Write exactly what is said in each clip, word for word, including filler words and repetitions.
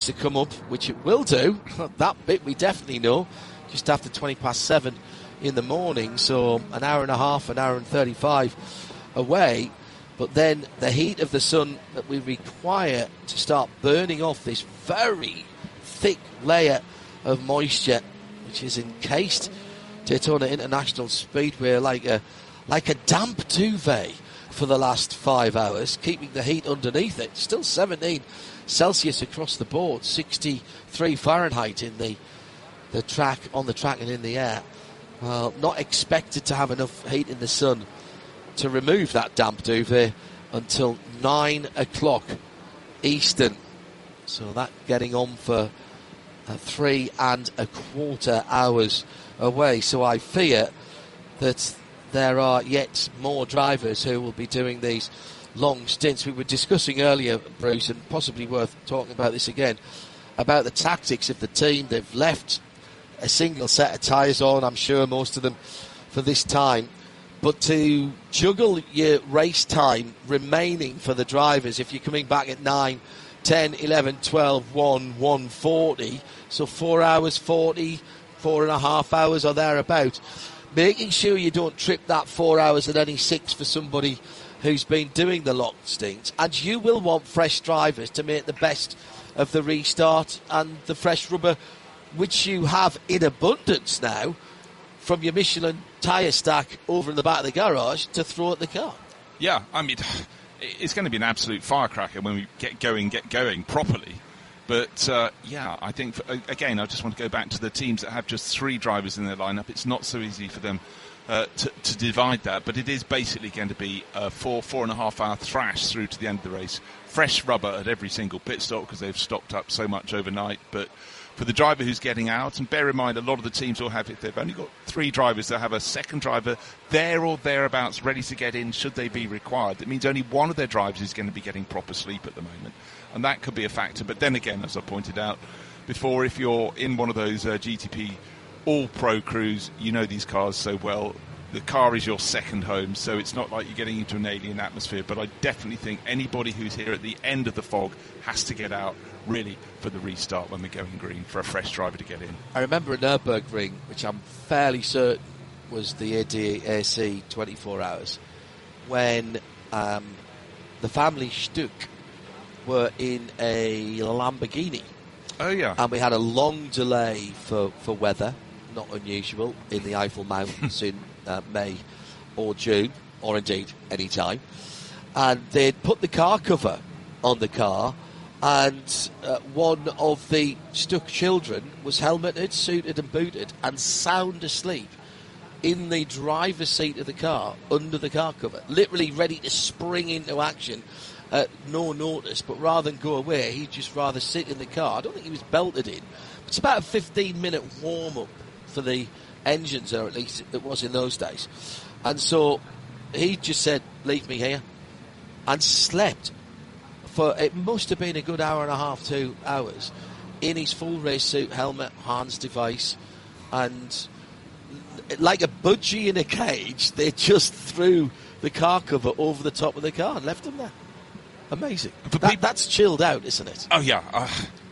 to come up, which it will do. That bit we definitely know, just after twenty past seven in the morning, so an hour and a half, an hour and thirty-five away. But then the heat of the sun that we require to start burning off this very thick layer of moisture, which is encased Daytona International Speedway like a like a damp duvet for the last five hours, keeping the heat underneath it. Still seventeen Celsius across the board, sixty-three Fahrenheit in the the track, on the track and in the air. Well, not expected to have enough heat in the sun to remove that damp duvet until nine o'clock Eastern. So that getting on for uh, three and a quarter hours away. So I fear that there are yet more drivers who will be doing these long stints. We were discussing earlier, Bruce, and possibly worth talking about this again, about the tactics of the team. They've left a single set of tyres on, I'm sure most of them, for this time. But to juggle your race time remaining for the drivers, if you're coming back at nine, ten, eleven, twelve, one, one forty, so four hours forty, four and a half hours or thereabout, making sure you don't trip that four hours at any six for somebody who's been doing the long stints. And you will want fresh drivers to make the best of the restart and the fresh rubber, which you have in abundance now from your Michelin tyre stack over in the back of the garage to throw at the car. Yeah, I mean, it's going to be an absolute firecracker when we get going, get going properly. But, uh, yeah, I think, for, again, I just want to go back to the teams that have just three drivers in their lineup. It's not so easy for them uh, to, to divide that, but it is basically going to be a four, four and a half hour thrash through to the end of the race. Fresh rubber at every single pit stop because they've stocked up so much overnight. But for the driver who's getting out, and bear in mind, a lot of the teams will have, if they've only got three drivers, they'll have a second driver there or thereabouts ready to get in should they be required. That means only one of their drivers is going to be getting proper sleep at the moment. And that could be a factor. But then again, as I pointed out before, if you're in one of those uh, G T P all-pro crews, you know these cars so well. The car is your second home, so it's not like you're getting into an alien atmosphere. But I definitely think anybody who's here at the end of the fog has to get out, really, for the restart when we're going green, for a fresh driver to get in. I remember a Nürburgring, which I'm fairly certain was the A D A C twenty-four hours, when um, the family Stuck were in a Lamborghini. Oh, yeah. And we had a long delay for, for weather, not unusual, in the Eiffel Mountains in uh, May or June, or indeed any time. And they'd put the car cover on the car, and uh, one of the Stuck children was helmeted, suited and booted, and sound asleep in the driver's seat of the car, under the car cover, literally ready to spring into action at no notice. But rather than go away, he'd just rather sit in the car. I don't think he was belted in. It's about a fifteen minute warm-up for the engines, or at least it was in those days. And so he just said, leave me here, and slept for, it must have been a good hour and a half, two hours, in his full race suit, helmet, Hans device, and like a budgie in a cage, they just threw the car cover over the top of the car and left him there. Amazing. That, we, that's chilled out, isn't it? Oh, yeah. Uh,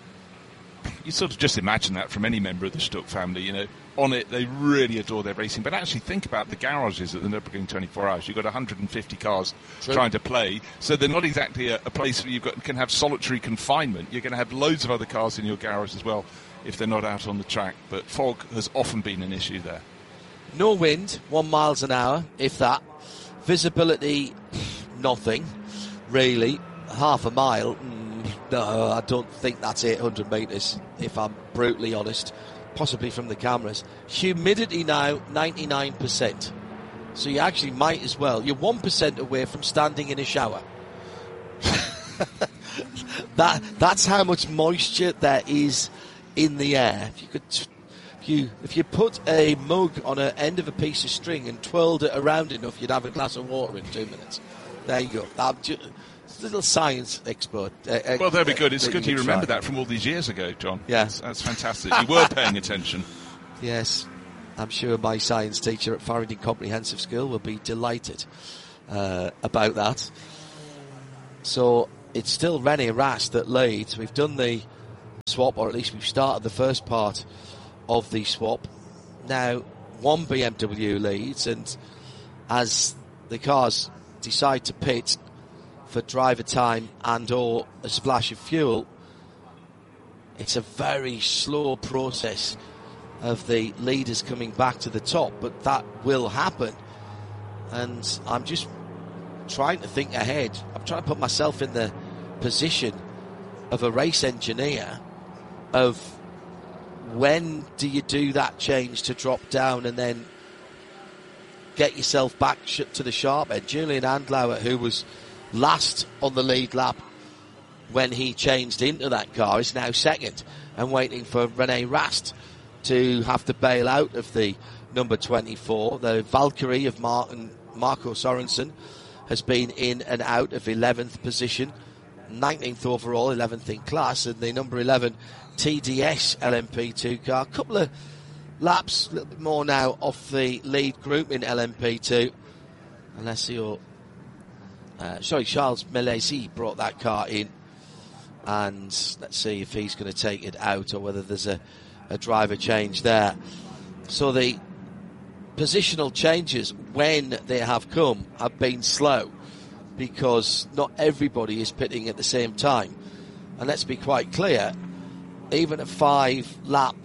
you sort of just imagine that from any member of the Stuck family, you know. On it, they really adore their racing. But actually think about the garages at the Nürburgring twenty-four hours. You've got one hundred fifty cars True. Trying to play. So they're not exactly a, a place where you can have solitary confinement. You're going to have loads of other cars in your garage as well if they're not out on the track. But fog has often been an issue there. No wind, one miles an hour, if that. Visibility, nothing, really. Half a mile, mm, no, I don't think that's eight hundred metres, if I'm brutally honest. Possibly from the cameras. Humidity now, ninety-nine percent. So you actually might as well. You're one percent away from standing in a shower. that That's how much moisture there is in the air. If you could... If you, if you put a mug on an end of a piece of string and twirled it around enough, you'd have a glass of water in two minutes. There you go. That, just, little science expert. Uh, well, that'd be good. It's good you, you remember try. that from all these years ago, John. Yeah. That's, that's fantastic. You were paying attention. Yes. I'm sure my science teacher at Farringdon Comprehensive School will be delighted uh, about that. So it's still René Rast that leads. We've done the swap, or at least we've started the first part of the swap. Now, one B M W leads, and as the cars decide to pit for driver time and or a splash of fuel, it's a very slow process of the leaders coming back to the top, but that will happen. And I'm just trying to think ahead. I'm trying to put myself in the position of a race engineer of when do you do that change to drop down and then get yourself back to the sharp end. Julian Andlauer, who was last on the lead lap when he changed into that car, is now second and waiting for Rene Rast to have to bail out of the number twenty-four. The Valkyrie of Martin, Marco Sorensen has been in and out of eleventh position, nineteenth overall, eleventh in class, and the number eleven T D S L M P two car. A couple of laps, a little bit more now off the lead group in L M P two. Alessio, uh, sorry, Charles Melesi brought that car in, and let's see if he's going to take it out or whether there's a, a driver change there. So the positional changes, when they have come, have been slow because not everybody is pitting at the same time. And let's be quite clear, even a five lap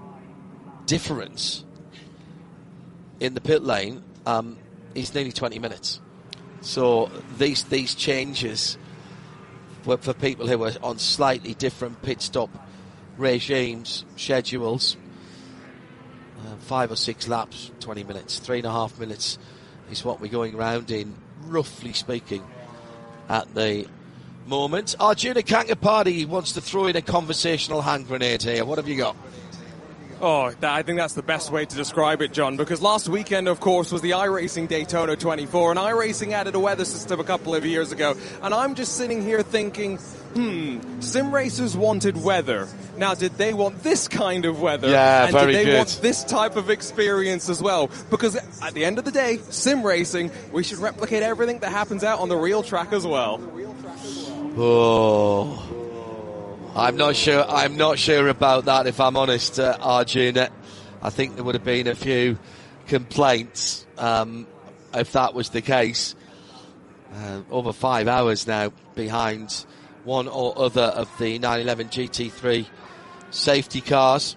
difference in the pit lane um, is nearly twenty minutes. So these these changes were for people who are on slightly different pit stop regimes, schedules. Uh, five or six laps, twenty minutes, three and a half minutes is what we're going round in, roughly speaking, at the moment. Arjuna Kankapati wants to throw in a conversational hand grenade here. What have you got? Oh, that, I think that's the best way to describe it, John, because last weekend, of course, was the iRacing Daytona twenty-four, and iRacing added a weather system a couple of years ago, and I'm just sitting here thinking, hmm, sim racers wanted weather. Now, did they want this kind of weather? Yeah, and very did they good. want this type of experience as well? Because at the end of the day, sim racing, we should replicate everything that happens out on the real track as well. Oh, I'm not sure. I'm not sure about that. If I'm honest, uh, Arjuna, I think there would have been a few complaints um, if that was the case. Uh, over five hours now behind one or other of the nine eleven G T three safety cars.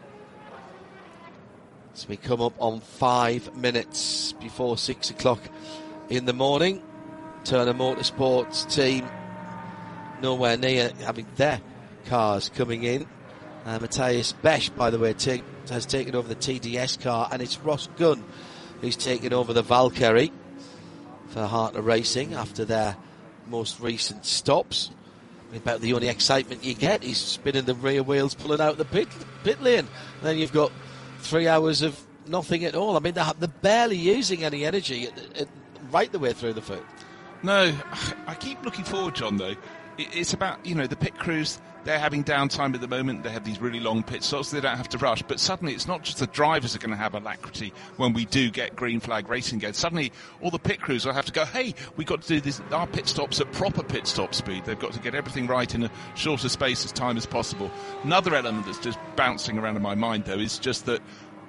So we come up on five minutes before six o'clock in the morning. Turner Motorsports team nowhere near having their cars coming in. Uh, Matthias Besch, by the way, take, has taken over the T D S car, and it's Ross Gunn who's taken over the Valkyrie for Hartner Racing after their most recent stops. About the only excitement you get is spinning the rear wheels, pulling out the pit, pit lane. And then you've got three hours of nothing at all. I mean, they're, they're barely using any energy at, at, right the way through the foot. No, I keep looking forward, John, though. It's about, you know, the pit crews, they're having downtime at the moment. They have these really long pit stops, so they don't have to rush. But suddenly it's not just the drivers are going to have alacrity when we do get green flag racing again. Suddenly all the pit crews will have to go, hey, we've got to do this, our pit stops at proper pit stop speed. They've got to get everything right in a shorter space of time as possible. Another element that's just bouncing around in my mind, though, is just that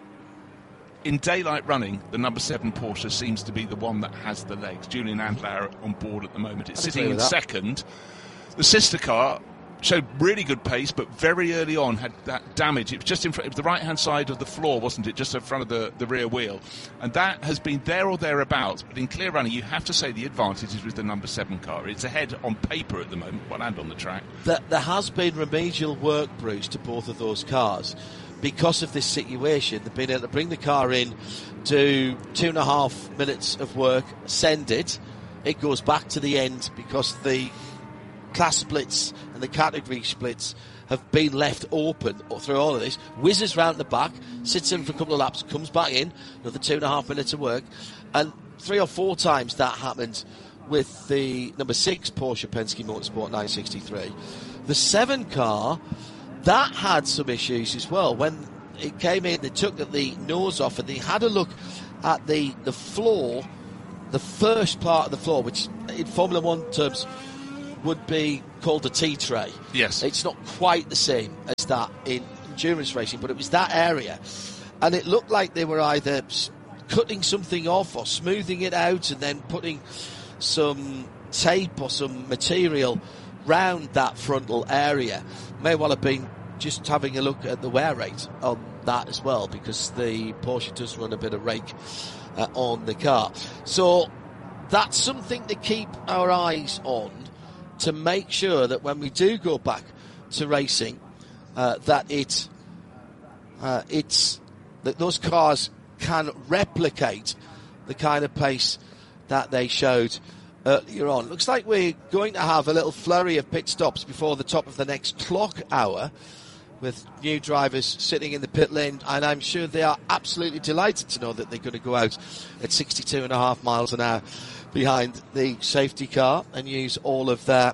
in daylight running, the number seven Porsche seems to be the one that has the legs. Julian Andlauer on board at the moment. It's sitting in second. The sister car showed really good pace, but very early on had that damage. It was just in front of the right-hand side of the floor, wasn't it? Just in front of the, the rear wheel. And that has been there or thereabouts. But in clear running, you have to say the advantage is with the number seven car. It's ahead on paper at the moment, well, and on the track. There, there has been remedial work, Bruce, to both of those cars. Because of this situation, they've been able to bring the car in, do two and a half minutes of work, send it. It goes back to the end because the class splits and the category splits have been left open through all of this. Whizzes round the back, sits in for a couple of laps, comes back in, another two and a half minutes of work. And three or four times that happened with the number six Porsche Penske Motorsport nine sixty-three. The seven car, that had some issues as well. When it came in, they took the nose off and they had a look at the, the floor, the first part of the floor, which in Formula One terms would be called a T-tray. Yes. It's not quite the same as that in endurance racing, but it was that area. And it looked like they were either cutting something off or smoothing it out and then putting some tape or some material round that frontal area. May well have been just having a look at the wear rate on that as well, because the Porsche does run a bit of rake uh, on the car. So that's something to keep our eyes on, to make sure that when we do go back to racing, uh, that it uh, it's that those cars can replicate the kind of pace that they showed earlier on. Looks like we're going to have a little flurry of pit stops before the top of the next clock hour, with new drivers sitting in the pit lane, and I'm sure they are absolutely delighted to know that they're going to go out at sixty-two and a half miles an hour behind the safety car and use all of their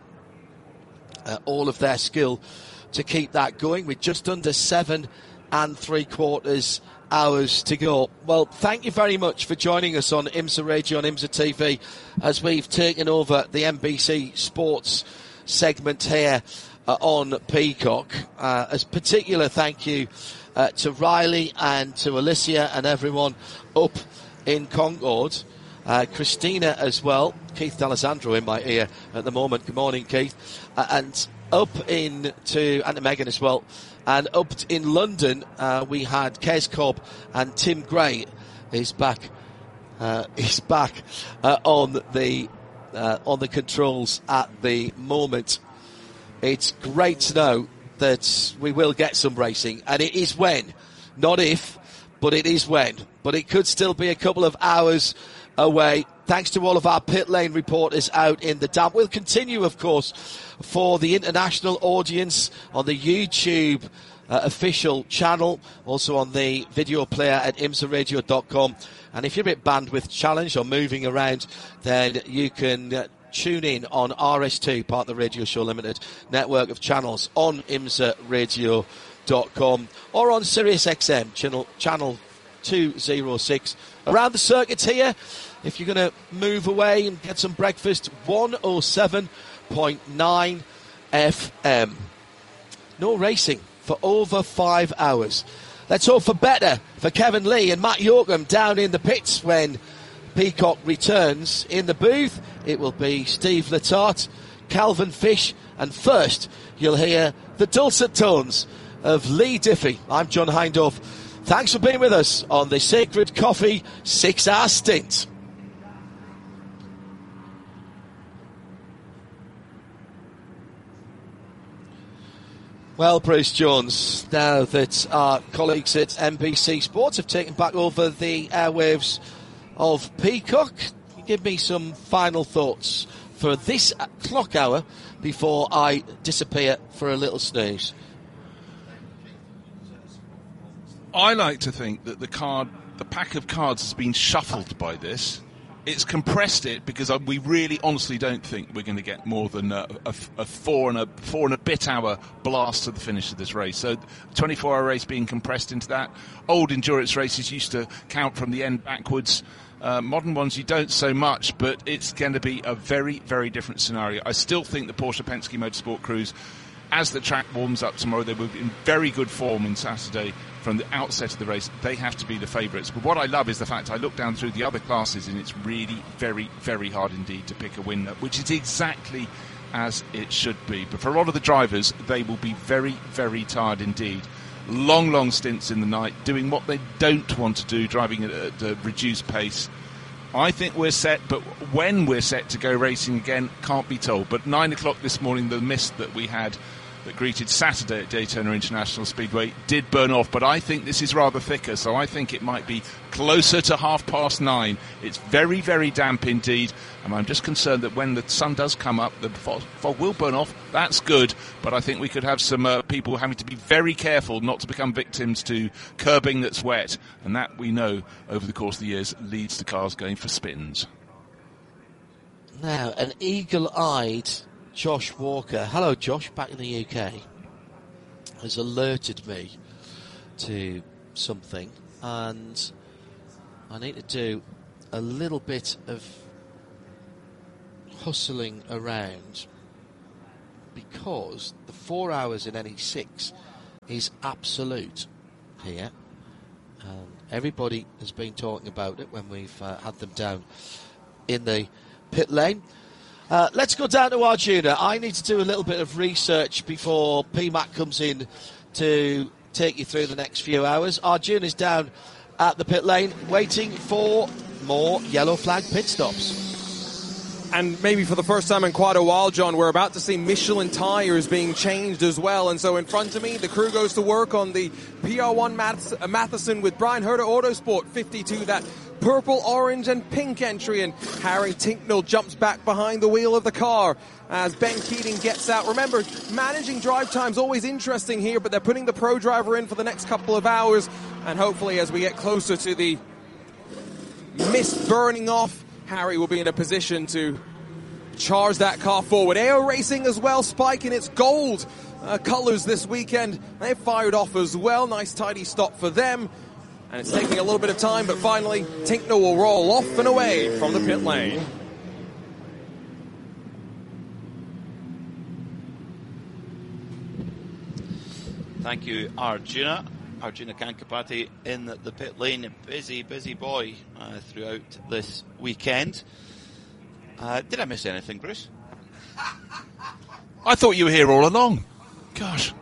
uh, all of their skill to keep that going, with just under seven and three quarters hours to go. Well, thank you very much for joining us on IMSA Radio and IMSA T V as we've taken over the N B C Sports segment here uh, on Peacock. Uh, as particular thank you uh, to Riley and to Alicia and everyone up in Concord. Uh, Christina as well. Keith D'Alessandro in my ear at the moment. Good morning, Keith. Uh, and up in to and to Megan as well. And up in London, uh, we had Kes Cobb, and Tim Gray is back. Uh, is back uh, on the uh, on the controls at the moment. It's great to know that we will get some racing, and it is when, not if, but it is when. But it could still be a couple of hours away. Thanks to all of our pit lane reporters out in the damp. We'll continue, of course, for the international audience on the YouTube uh, official channel, also on the video player at imsa radio dot com. And if you're a bit bandwidth challenged or moving around, then you can uh, tune in on R S two, part of the Radio Show Limited network of channels, on imsa radio dot com, or on Sirius X M channel channel two oh six. Around the circuit here, if you're going to move away and get some breakfast, one oh seven point nine F M. No racing for over five hours. Let's hope for better for Kevin Lee and Matt Yorkham down in the pits when Peacock returns. In the booth, it will be Steve Letarte, Calvin Fish, and first you'll hear the dulcet tones of Lee Diffie. I'm John Hindhaugh. Thanks for being with us on the Sacred Coffee six-hour stint. Well, Bruce Jones, now that our colleagues at N B C Sports have taken back over the airwaves of Peacock, give me some final thoughts for this clock hour before I disappear for a little snooze. I like to think that the card, the pack of cards has been shuffled by this. It's compressed it because we really honestly don't think we're going to get more than a, a, a four and a four and a bit hour blast to the finish of this race. So twenty-four hour race being compressed into that. Old endurance races used to count from the end backwards. Uh, modern ones you don't so much, but it's going to be a very, very different scenario. I still think the Porsche Penske Motorsport crews, as the track warms up tomorrow, they will be in very good form on Saturday. From the outset of the race, they have to be the favourites. But what I love is the fact I look down through the other classes and it's really very, very hard indeed to pick a winner, which is exactly as it should be. But for a lot of the drivers, they will be very, very tired indeed. Long, long stints in the night, doing what they don't want to do, driving at a reduced pace. I think we're set, but when we're set to go racing again, can't be told. But nine o'clock this morning, the mist that we had that greeted Saturday at Daytona International Speedway did burn off, but I think this is rather thicker, so I think it might be closer to half past nine. It's very, very damp indeed, and I'm just concerned that when the sun does come up, the fog, fog will burn off. That's good, but I think we could have some uh, people having to be very careful not to become victims to curbing that's wet, and that we know over the course of the years leads to cars going for spins. Now, an eagle-eyed Josh Walker, hello Josh, back in the U K, has alerted me to something, and I need to do a little bit of hustling around because the four hours in N E six is absolute here. And everybody has been talking about it when we've uh, had them down in the pit lane. Uh, let's go down to Arjuna. I need to do a little bit of research before P MAC comes in to take you through the next few hours. Arjuna's down at the pit lane waiting for more yellow flag pit stops. And maybe for the first time in quite a while, John, we're about to see Michelin tyres being changed as well. And so in front of me, the crew goes to work on the P R one Math- Matheson with Brian Herter Autosport fifty-two, that purple, orange and pink entry. And Harry Tinknell jumps back behind the wheel of the car as Ben Keating gets out. Remember, managing drive time's always interesting here, but they're putting the pro driver in for the next couple of hours. And hopefully as we get closer to the mist burning off, Harry will be in a position to charge that car forward. A O Racing as well, spiking its gold uh, colours this weekend. They've fired off as well. Nice tidy stop for them. And it's taking a little bit of time, but finally Tinknell will roll off and away from the pit lane. Thank you, Arjuna. Arjuna Kankapati in the pit lane. A busy, busy boy uh, throughout this weekend. Uh, did I miss anything, Bruce? I thought you were here all along. Gosh.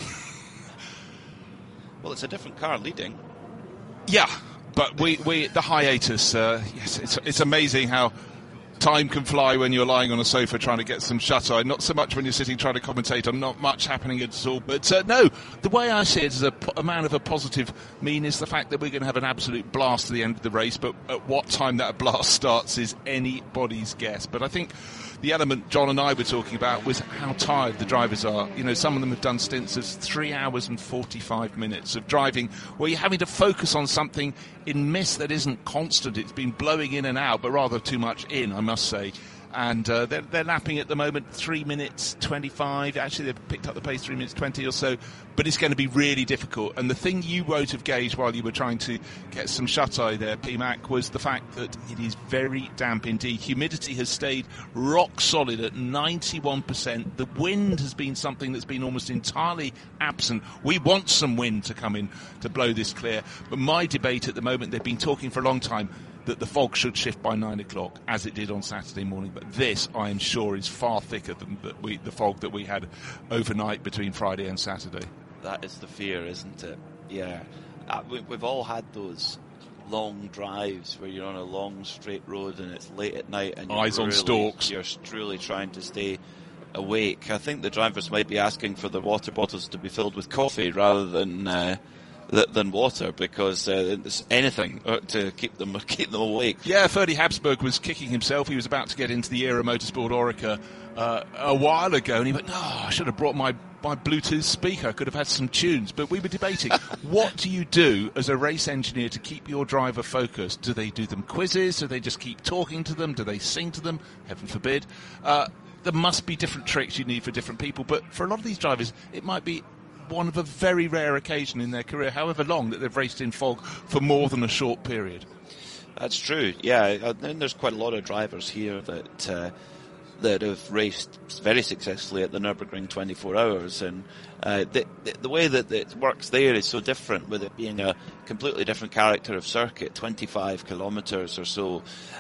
Well, it's a different car leading. Yeah, but we, we the hiatus, uh, yes, it's, it's amazing how time can fly when you're lying on a sofa trying to get some shut-eye. Not so much when you're sitting trying to commentate on not much happening at all. But uh, no, the way I see it as a, a man of a positive mean is the fact that we're going to have an absolute blast at the end of the race. But at what time that blast starts is anybody's guess. But I think the element John and I were talking about was how tired the drivers are. You know, some of them have done stints of three hours and forty-five minutes of driving where you're having to focus on something in mist that isn't constant. It's been blowing in and out, but rather too much in, I must say. And uh, they're, they're lapping at the moment three minutes twenty-five. Actually, they've picked up the pace three minutes twenty or so. But it's going to be really difficult. And the thing you wrote of Gage while you were trying to get some shut-eye there, P MAC, was the fact that it is very damp indeed. Humidity has stayed rock solid at ninety-one percent. The wind has been something that's been almost entirely absent. We want some wind to come in to blow this clear. But my debate at the moment, they've been talking for a long time, that the fog should shift by nine o'clock, as it did on Saturday morning. But this, I am sure, is far thicker than the, we, the fog that we had overnight between Friday and Saturday. That is the fear, isn't it? Yeah. Uh, we, we've all had those long drives where you're on a long straight road and it's late at night and you're eyes on really, stalks. You're truly trying to stay awake. I think the drivers might be asking for the water bottles to be filled with coffee rather than uh, than water, because uh, it's anything to keep them keep them awake. Yeah, Ferdy Habsburg was kicking himself. He was about to get into the Era Motorsport Orica uh, a while ago, and he went, "No, I should have brought my my Bluetooth speaker. I could have had some tunes." But we were debating, what do you do as a race engineer to keep your driver focused? Do they do them quizzes? Do they just keep talking to them? Do they sing to them? Heaven forbid. Uh, there must be different tricks you need for different people, but for a lot of these drivers, it might be one of a very rare occasion in their career, however long, that they've raced in fog for more than a short period. That's true, yeah. And there's quite a lot of drivers here that uh, that have raced very successfully at the Nürburgring twenty-four hours, and uh, the, the way that it works there is so different, with it being a completely different character of circuit, twenty-five kilometres or so,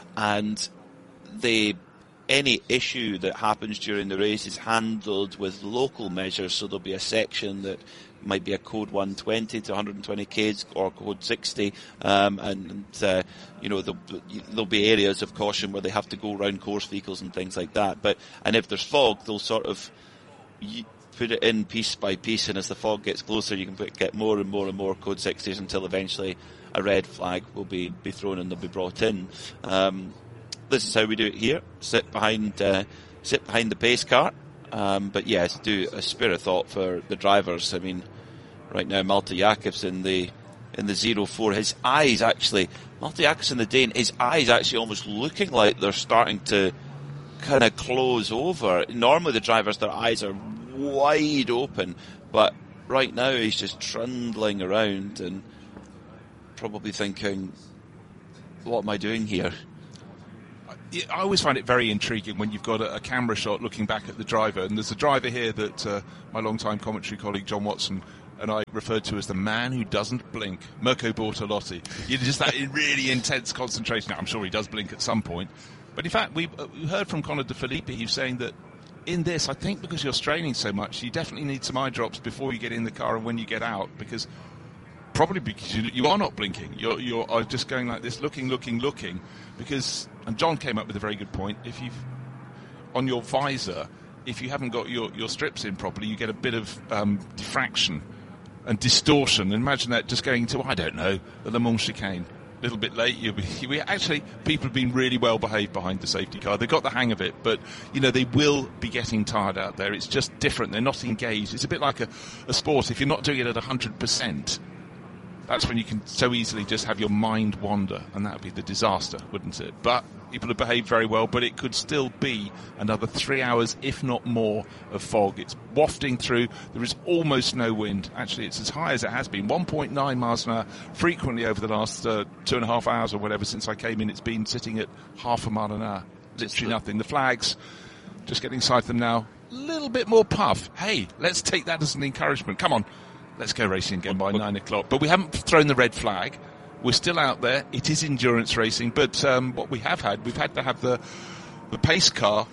and they any issue that happens during the race is handled with local measures. So there'll be a section that might be a code one twenty to one hundred twenty k's or code sixty, um, and uh, you know there'll, there'll be areas of caution where they have to go around course vehicles and things like that. But and if there's fog, they'll sort of put it in piece by piece, and as the fog gets closer, you can put, get more and more and more code sixties until eventually a red flag will be, be thrown and they'll be brought in. Um, This is how we do it here. Sit behind, uh, sit behind the pace car. Um, but yes, do a spare a thought for the drivers. I mean, right now Malte Jakobs in the in the zero four, his eyes actually, Malte Jakobs in the Dane, his eyes actually almost looking like they're starting to kind of close over. Normally the drivers, their eyes are wide open, but right now he's just trundling around and probably thinking, "What am I doing here?" I always find it very intriguing when you've got a, a camera shot looking back at the driver, and there's a driver here that uh, my long-time commentary colleague John Watson and I referred to as the man who doesn't blink, Mirko Bortolotti. You're just that really intense concentration. Now, I'm sure he does blink at some point, but in fact, we uh, heard from Conor De Phillippi, who's saying that in this, I think because you're straining so much, you definitely need some eye drops before you get in the car and when you get out, because probably because you, you are not blinking. You're, you're are just going like this, looking, looking, looking, because, and John came up with a very good point, if you've, on your visor, if you haven't got your, your strips in properly, you get a bit of um, diffraction and distortion. And imagine that just going to, I don't know, the Le Mans chicane. A little bit late. You'll be, we actually, people have been really well behaved behind the safety car. They've got the hang of it, but, you know, they will be getting tired out there. It's just different. They're not engaged. It's a bit like a, a sport. If you're not doing it at one hundred percent, that's when you can so easily just have your mind wander, and that would be the disaster, wouldn't it? But people have behaved very well, but it could still be another three hours, if not more, of fog. It's wafting through. There is almost no wind. Actually, it's as high as it has been, one point nine miles an hour, frequently over the last uh, two and a half hours or whatever since I came in. It's been sitting at half a mile an hour. Literally nothing. The flags, just getting sight of them now. A little bit more puff. Hey, let's take that as an encouragement. Come on. Let's go racing again by nine o'clock. But we haven't thrown the red flag. We're still out there. It is endurance racing. But um, what we have had, we've had to have the the pace car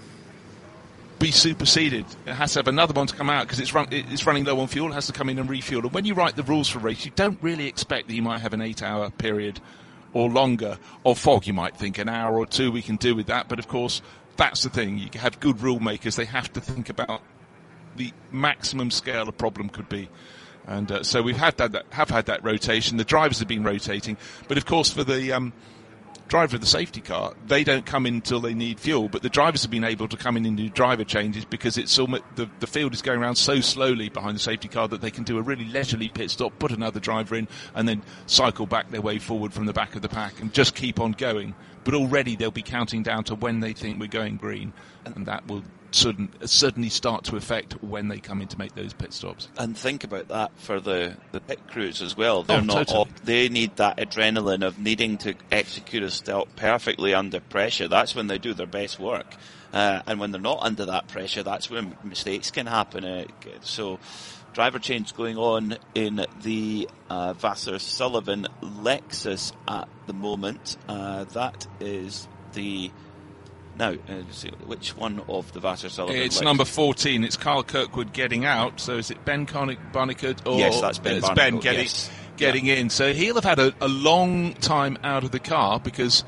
be superseded. It has to have another one to come out because it's, run, it's running low on fuel. It has to come in and refuel. And when you write the rules for a race, you don't really expect that you might have an eight-hour period or longer of fog. You might think an hour or two we can do with that. But, of course, that's the thing. You have good rule makers. They have to think about the maximum scale a problem could be. And uh, so we've had that, that, have had that rotation. The drivers have been rotating. But, of course, for the um, driver of the safety car, they don't come in until they need fuel. But the drivers have been able to come in and do driver changes because it's almost, the, the field is going around so slowly behind the safety car that they can do a really leisurely pit stop, put another driver in, and then cycle back their way forward from the back of the pack and just keep on going. But already they'll be counting down to when they think we're going green. And that will certainly start to affect when they come in to make those pit stops. And think about that for the, the pit crews as well. They're oh, not totally. all, they need that adrenaline of needing to execute a stop perfectly under pressure. That's when they do their best work. Uh, and when they're not under that pressure, that's when mistakes can happen. Uh, so driver change going on in the uh, Vasser-Sullivan Lexus at the moment. Uh, that is the... Now, uh, see, which one of the Vasser-Sullivan? It's Lexus? number fourteen. It's Carl Kirkwood getting out. So is it Ben Barnicott? Or yes, that's Ben it's Barnicott. Ben getting, yes. getting yeah. in. So he'll have had a, a long time out of the car because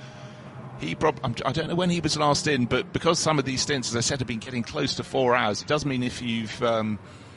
he prob- I don't know when he was last in, but because some of these stints, as I said, have been getting close to four hours, it does mean if you've um,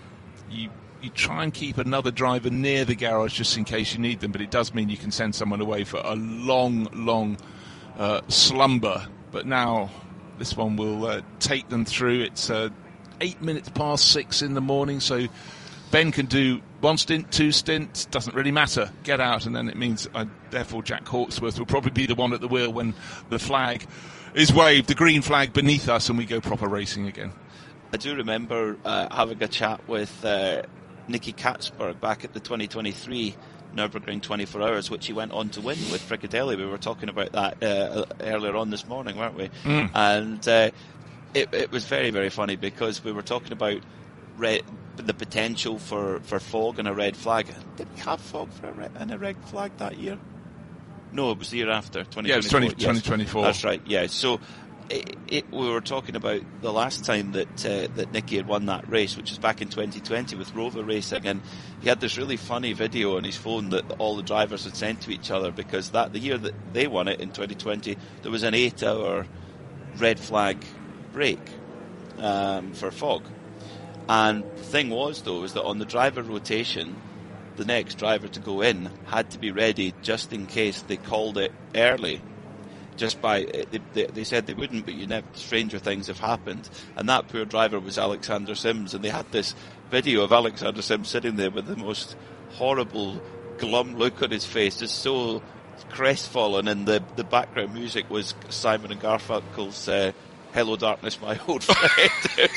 you you try and keep another driver near the garage just in case you need them, but it does mean you can send someone away for a long, long uh, slumber. But now this one will uh, take them through. It's uh, eight minutes past six in the morning, so Ben can do one stint, two stints, doesn't really matter. Get out, and then it means, uh, therefore, Jack Hawksworth will probably be the one at the wheel when the flag is waved, the green flag beneath us, and we go proper racing again. I do remember uh, having a chat with uh, Nicky Katzberg back at the twenty twenty-three Nürburgring twenty-four hours, which he went on to win with Fricadelli. We were talking about that uh, earlier on this morning, weren't we? Mm. And uh, it, it was very, very funny because we were talking about red, the potential for, for fog and a red flag. Did we have fog for a red, and a red flag that year? No, it was the year after, twenty twenty-four. Yeah, it was twenty, yes. twenty twenty-four. That's right, yeah. So it, it, we were talking about the last time that uh, that Nicky had won that race, which was back in twenty twenty with Rover Racing, and he had this really funny video on his phone that all the drivers had sent to each other because that the year that they won it in twenty twenty, there was an eight-hour red flag break um, for fog. And the thing was, though, is that on the driver rotation, the next driver to go in had to be ready just in case they called it early. Just by, they, they, they said they wouldn't, but you never, stranger things have happened. And that poor driver was Alexander Sims, and they had this video of Alexander Sims sitting there with the most horrible, glum look on his face, just so crestfallen, and the, the background music was Simon and Garfunkel's uh, Hello Darkness, My Old Friend.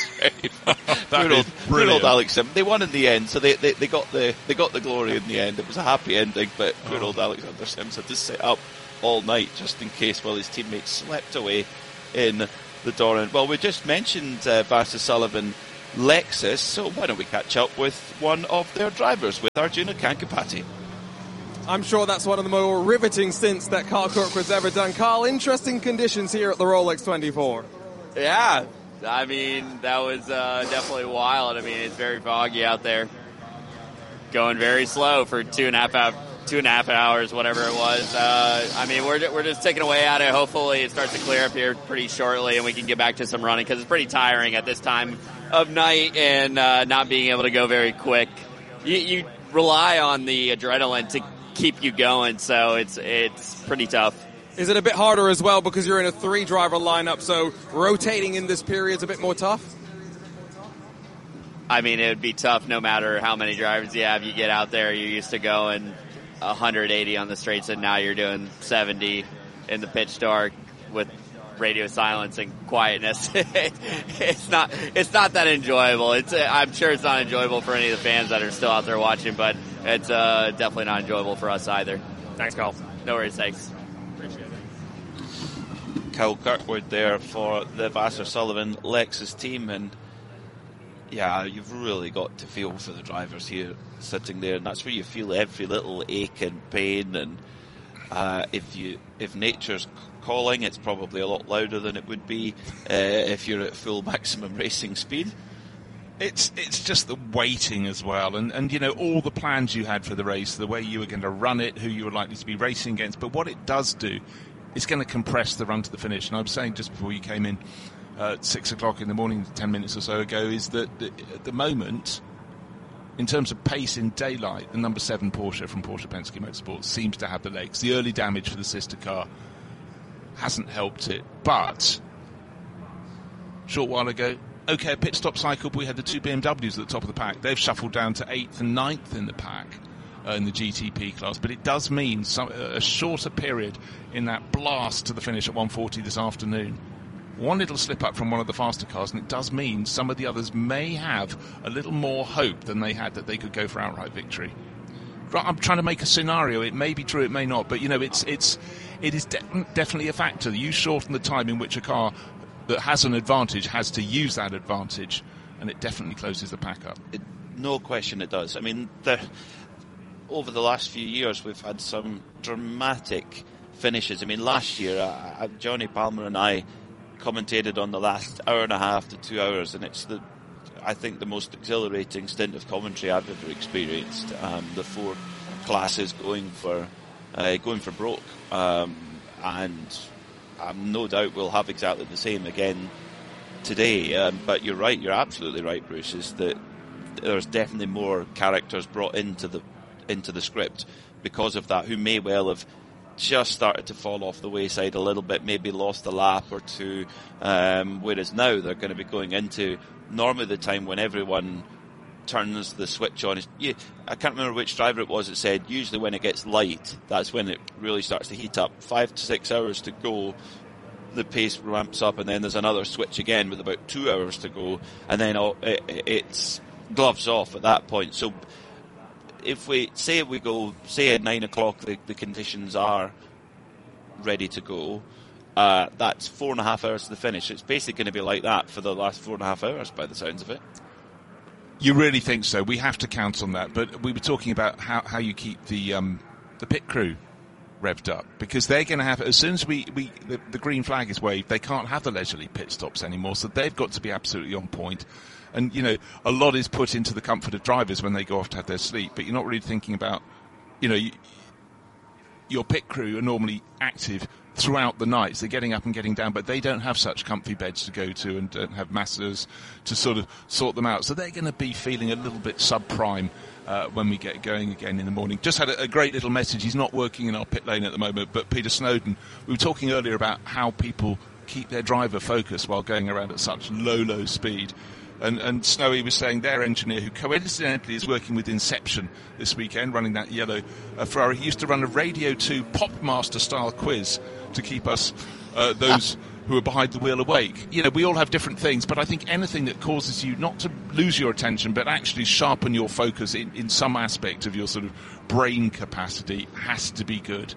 poor, old, poor old Alex Sims. They won in the end, so they, they, they got the they got the glory in the end. It was a happy ending, but poor oh. old Alexander Sims had to sit up all night just in case while his teammates slept away in the Doran. Well, we just mentioned uh, Vasser Sullivan Lexus, so why don't we catch up with one of their drivers, with Arjuna Kankapati. I'm sure that's one of the more riveting stints that Carl Kirkwood's ever done. Carl, interesting conditions here at the Rolex twenty-four. Yeah, I mean, that was uh, definitely wild. I mean, it's very foggy out there. Going very slow for two and a half hours, two and a half hours, whatever it was. Uh, I mean, we're we're just taking away at it. Hopefully it starts to clear up here pretty shortly and we can get back to some running, because it's pretty tiring at this time of night and uh, not being able to go very quick. You, you rely on the adrenaline to keep you going, so it's it's pretty tough. Is it a bit harder as well because you're in a three-driver lineup, so rotating in this period is a bit more tough? I mean, it would be tough no matter how many drivers you have. You get out there, you're used to going one hundred eighty on the straights, and now you're doing seventy in the pitch dark with radio silence and quietness. it's not it's not that enjoyable. It's I'm sure it's not enjoyable for any of the fans that are still out there watching, but it's uh, definitely not enjoyable for us either. Thanks, Carl. No worries, thanks. Appreciate it. Kyle Kirkwood there for the Vasser Sullivan Lexus team, and yeah, you've really got to feel for the drivers here sitting there, and that's where you feel every little ache and pain. And uh, if you if nature's calling, it's probably a lot louder than it would be uh, if you're at full maximum racing speed. It's it's just the waiting as well, and, and you know, all the plans you had for the race, the way you were going to run it, who you were likely to be racing against. But what it does do, it's going to compress the run to the finish. And I was saying just before you came in, uh, at six o'clock in the morning, ten minutes or so ago, is that the, at the moment, in terms of pace in daylight, the number seven Porsche from Porsche Penske Motorsports seems to have the legs. The early damage for the sister car hasn't helped it, but a short while ago, okay, pit stop cycle, we had the two B M Ws at the top of the pack. They've shuffled down to eighth and ninth in the pack uh, in the G T P class, but it does mean some, a shorter period in that blast to the finish at one forty this afternoon. One little slip up from one of the faster cars, and it does mean some of the others may have a little more hope than they had that they could go for outright victory. I'm trying to make a scenario. It may be true, it may not, but you know, it's it's it is de- definitely a factor. You shorten the time in which a car that has an advantage has to use that advantage, and it definitely closes the pack up. It, no question it does. I mean, there, over the last few years, we've had some dramatic finishes. I mean, last year, uh, Johnny Palmer and I commentated on the last hour and a half to two hours, and it's the, I think, the most exhilarating stint of commentary I've ever experienced. Um, the four classes going for uh, going for broke, um, and um, no doubt we'll have exactly the same again today. Um, but you're right, you're absolutely right, Bruce. Is that there's definitely more characters brought into the into the script because of that, who may well have just started to fall off the wayside a little bit, maybe lost a lap or two, um, whereas now they're going to be going into normally the time when everyone turns the switch on. You, I can't remember which driver it was that said usually when it gets light, that's when it really starts to heat up. Five to six hours to go, the pace ramps up, and then there's another switch again with about two hours to go, and then it, it's gloves off at that point. So if we say we go, say at nine o'clock the, the conditions are ready to go, uh, that's four and a half hours to the finish. It's basically going to be like that for the last four and a half hours by the sounds of it. You really think so? We have to count on that. But we were talking about how, how you keep the um, the pit crew revved up, because they're going to have, as soon as we, we the, the green flag is waved, they can't have the leisurely pit stops anymore, so they've got to be absolutely on point. And, you know, a lot is put into the comfort of drivers when they go off to have their sleep, but you're not really thinking about, you know, you, your pit crew are normally active throughout the night. So they're getting up and getting down, but they don't have such comfy beds to go to and don't have masseurs to sort of sort them out. So they're going to be feeling a little bit subprime uh, when we get going again in the morning. Just had a, a great little message. He's not working in our pit lane at the moment, but Peter Snowden, we were talking earlier about how people keep their driver focused while going around at such low, low speed. And, and Snowy was saying their engineer, who coincidentally is working with Inception this weekend, running that yellow uh, Ferrari, he used to run a Radio two Popmaster-style quiz to keep us, uh, those who are behind the wheel, awake. You know, we all have different things, but I think anything that causes you not to lose your attention, but actually sharpen your focus in, in some aspect of your sort of brain capacity has to be good.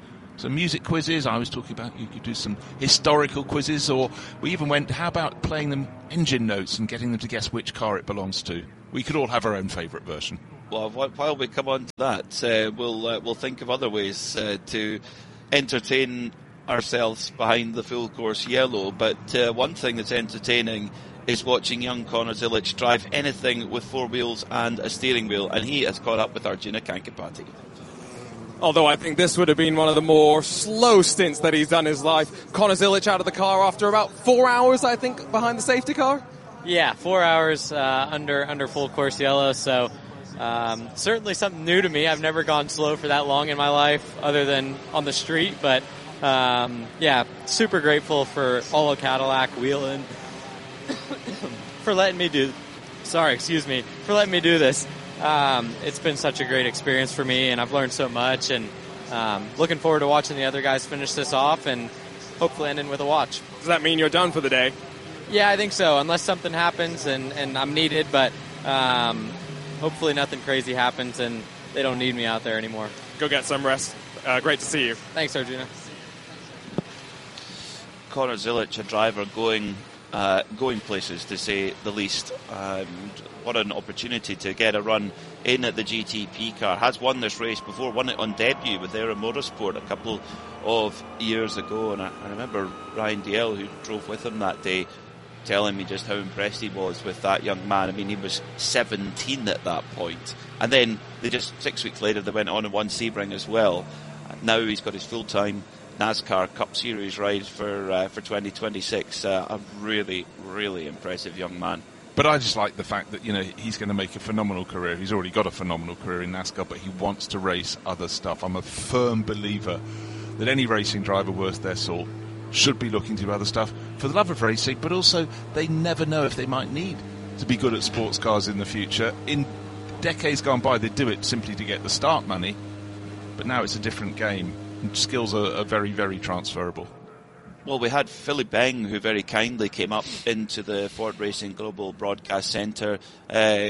some music quizzes. I was talking about you could do some historical quizzes, or we even went, how about playing them engine notes and getting them to guess which car it belongs to? We could all have our own favourite version. Well, while we come on to that, uh, we'll uh, we'll think of other ways uh, to entertain ourselves behind the full course yellow. But uh, one thing that's entertaining is watching young Conor Zilic drive anything with four wheels and a steering wheel, and he has caught up with Arjuna Kankipati. Although I think this would have been one of the more slow stints that he's done in his life. Conor Zilic out of the car after about four hours, I think, behind the safety car. Yeah, four hours uh, under under full course yellow. So um, certainly something new to me. I've never gone slow for that long in my life, other than on the street. But um, yeah, super grateful for Olo Cadillac, Wheelan, for letting me do. Sorry, excuse me, for letting me do this. Um, it's been such a great experience for me, and I've learned so much. And um, looking forward to watching the other guys finish this off, and hopefully ending with a watch. Does that mean you're done for the day? Yeah, I think so, unless something happens and, and I'm needed, but um, hopefully nothing crazy happens and they don't need me out there anymore. Go get some rest. Uh, great to see you. Thanks, Arjuna. Conor Zilic, a driver going uh, going places, to say the least. Um, what an opportunity to get a run in at the G T P car. Has won this race before, won it on debut with Era Motorsport a couple of years ago, and I, I remember Ryan Dalziel, who drove with him that day, telling me just how impressed he was with that young man. I mean, he was seventeen at that point. And then they just, six weeks later, they went on and won Sebring as well. Now he's got his full-time NASCAR Cup Series ride for uh, for twenty twenty-six. Uh, a really, really impressive young man. But I just like the fact that, you know, he's going to make a phenomenal career. He's already got a phenomenal career in NASCAR, but he wants to race other stuff. I'm a firm believer that any racing driver worth their salt should be looking to do other stuff for the love of racing, but also they never know if they might need to be good at sports cars in the future. In decades gone by, they do it simply to get the start money, but now it's a different game, and skills are, are very, very transferable. Well, we had Philip Beng, who very kindly came up into the Ford Racing Global Broadcast Centre uh,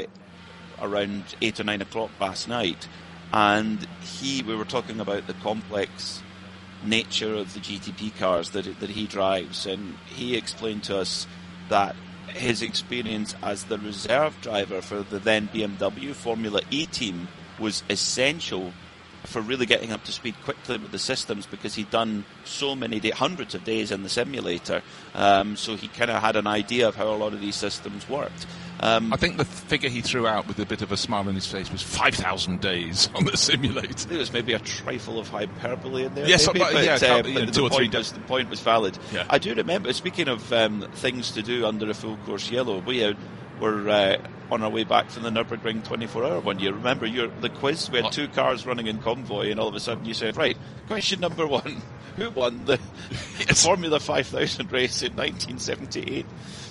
around eight or nine o'clock last night, and he, we were talking about the complex nature of the G T P cars that that he drives, and he explained to us that his experience as the reserve driver for the then B M W Formula E team was essential for really getting up to speed quickly with the systems, because he'd done so many day, hundreds of days in the simulator, um, so he kind of had an idea of how a lot of these systems worked. Um, I think the figure he threw out with a bit of a smile on his face was five thousand days on the simulator. There was maybe a trifle of hyperbole in there. Yes, maybe, but, but, yeah, uh, but the, two or point three was, the point was valid. Yeah. I do remember, speaking of um, things to do under a full course yellow, we uh, were uh, on our way back from the Nürburgring twenty-four hour one year. Remember your, the quiz? We had two cars running in convoy, and all of a sudden you said, right, question number one, who won the yes. Formula five thousand race in nineteen seventy-eight?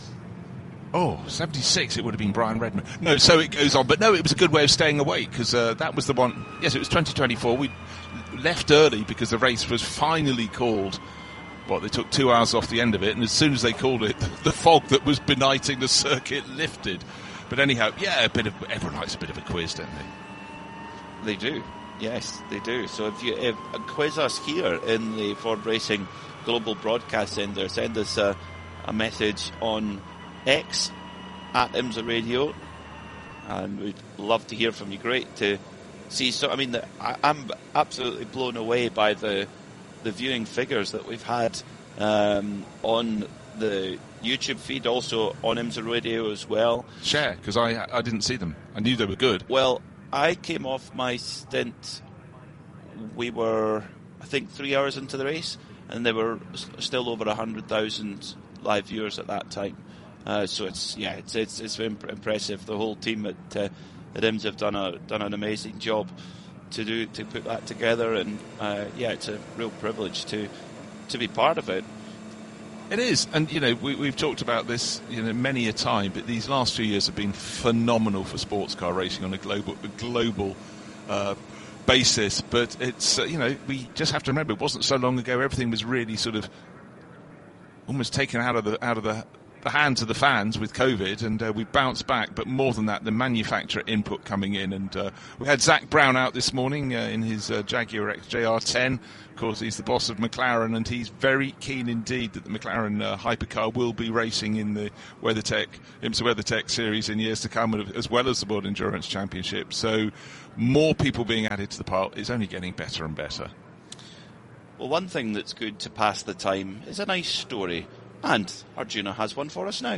Oh, seventy-six, it would have been Brian Redman. No, so it goes on. But no, it was a good way of staying awake, because uh, that was the one. Yes, it was twenty twenty-four. We left early because the race was finally called. What, they took two hours off the end of it, and as soon as they called it, the fog that was benighting the circuit lifted. But anyhow, yeah, a bit of, everyone likes a bit of a quiz, don't they? They do. Yes, they do. So if you if, uh, quiz us here in the Ford Racing Global Broadcast Centre, send us a, a message on X at IMSA Radio, and we'd love to hear from you. Great to see. So I mean, the, I, I'm absolutely blown away by the the viewing figures that we've had um, on the YouTube feed, also on IMSA Radio as well. Share, because I I didn't see them. I knew they were good. Well, I came off my stint. We were, I think, three hours into the race, and there were still over a hundred thousand live viewers at that time. Uh, so it's yeah, it's it's it's impressive. The whole team at uh, at IMSA have done a done an amazing job to do to put that together, and uh, yeah, it's a real privilege to to be part of it. It is, and you know we, we've talked about this you know many a time, but these last few years have been phenomenal for sports car racing on a global a global uh, basis. But it's uh, you know we just have to remember it wasn't so long ago everything was really sort of almost taken out of the out of the the hands of the fans with COVID, and uh, we bounced back. But more than that, the manufacturer input coming in, and uh, we had Zach Brown out this morning uh, in his uh, Jaguar X J R ten. Of course, he's the boss of McLaren, and he's very keen indeed that the McLaren uh, hypercar will be racing in the WeatherTech IMSA WeatherTech series in years to come, as well as the World Endurance Championship. So, more people being added to the pile is only getting better and better. Well, one thing that's good to pass the time is a nice story. And Arjuna has one for us now.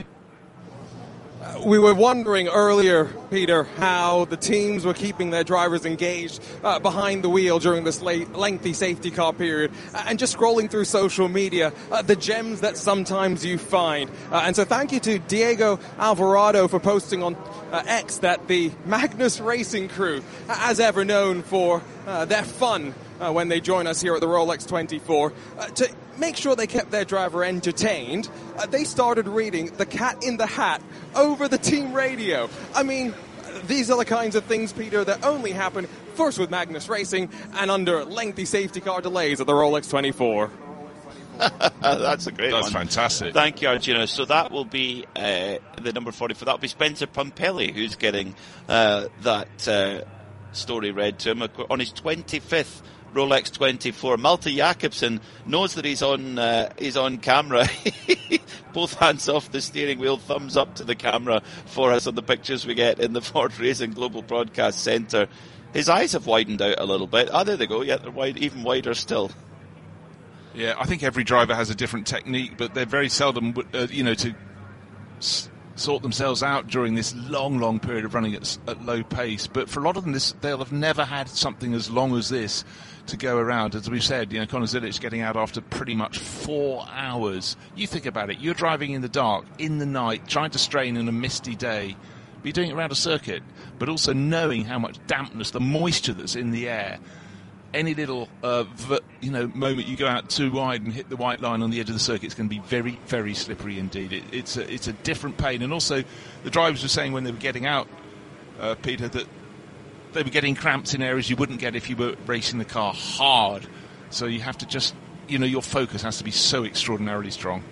Uh, we were wondering earlier, Peter, how the teams were keeping their drivers engaged uh, behind the wheel during this late, lengthy safety car period. Uh, and just scrolling through social media, uh, the gems that sometimes you find. Uh, and so thank you to Diego Alvarado for posting on uh, X that the Magnus Racing crew, uh, as ever known for uh, their fun uh, when they join us here at the Rolex twenty-four, uh, to make sure they kept their driver entertained, uh, they started reading The Cat in the Hat over the team radio. I mean, these are the kinds of things, Peter, that only happen first with Magnus Racing and under lengthy safety car delays at the Rolex twenty-four. That's a great That's one. That's fantastic. Thank you, Arjuna. So that will be uh, the number forty-four. That will be Spencer Pumpelly, who's getting uh, that uh, story read to him on his twenty-fifth Rolex twenty-four. Malte Jakobsen knows that he's on uh, he's on camera. Both hands off the steering wheel, thumbs up to the camera for us on the pictures we get in the Ford Racing Global Broadcast Centre. His eyes have widened out a little bit. Oh, there they go. Yeah, they're wide, even wider still. Yeah, I think every driver has a different technique, but they're very seldom, uh, you know, to s- sort themselves out during this long, long period of running at, at low pace. But for a lot of them, this, they'll have never had something as long as this to go around. As we've said, you know, Conor Zilic getting out after pretty much four hours. You think about it. You're driving in the dark, in the night, trying to strain in a misty day. But you're doing it around a circuit, but also knowing how much dampness, the moisture that's in the air. Any little, uh, v- you know, moment you go out too wide and hit the white line on the edge of the circuit, it's going to be very, very slippery indeed. It, it's a, it's a different pain. And also, the drivers were saying when they were getting out, uh, Peter, that they were getting cramps in areas you wouldn't get if you were racing the car hard. So you have to just, you know, your focus has to be so extraordinarily strong.